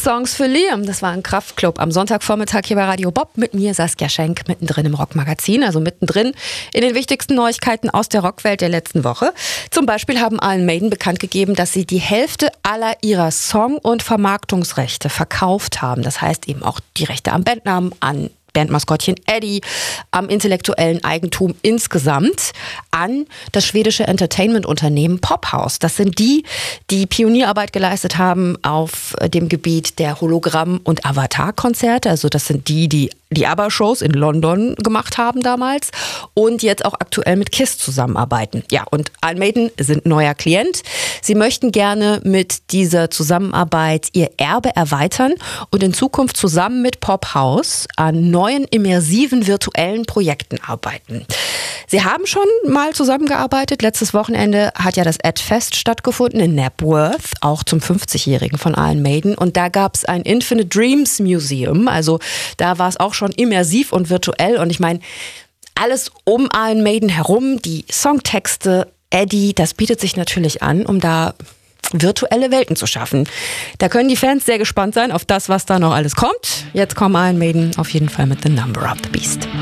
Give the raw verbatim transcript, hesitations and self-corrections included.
Songs für Liam. Das war ein Kraftklub am Sonntagvormittag hier bei Radio Bob mit mir, Saskia Schenk, mittendrin im Rockmagazin, also mittendrin in den wichtigsten Neuigkeiten aus der Rockwelt der letzten Woche. Zum Beispiel haben Iron Maiden bekannt gegeben, dass sie die Hälfte aller ihrer Song- und Vermarktungsrechte verkauft haben. Das heißt eben auch die Rechte am Bandnamen, an Bandmaskottchen Eddie, am intellektuellen Eigentum insgesamt an das schwedische Entertainment-Unternehmen Pophouse. Das sind die, die Pionierarbeit geleistet haben auf dem Gebiet der Hologramm- und Avatar-Konzerte. Also das sind die, die die ABBA-Shows in London gemacht haben damals und jetzt auch aktuell mit KISS zusammenarbeiten. Ja, und Iron Maiden sind neuer Klient. Sie möchten gerne mit dieser Zusammenarbeit ihr Erbe erweitern und in Zukunft zusammen mit Pophouse an neuen immersiven virtuellen Projekten arbeiten. Sie haben schon mal zusammengearbeitet. Letztes Wochenende hat ja das Ad-Fest stattgefunden in Knebworth, auch zum fünfzigjährigen von Iron Maiden. Und da gab es ein Infinite Dreams Museum. Also da war es auch schon immersiv und virtuell. Und ich meine, alles um Iron Maiden herum, die Songtexte, Eddie, das bietet sich natürlich an, um da virtuelle Welten zu schaffen. Da können die Fans sehr gespannt sein auf das, was da noch alles kommt. Jetzt kommen Iron Maiden auf jeden Fall mit The Number of the Beast.